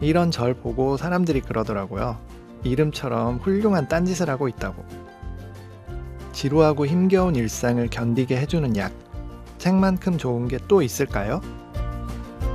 이런 절 보고 사람들이 그러더라고요. 이름처럼 훌륭한 딴짓을 하고 있다고. 지루하고 힘겨운 일상을 견디게 해주는 약. 책만큼 좋은 게 또 있을까요?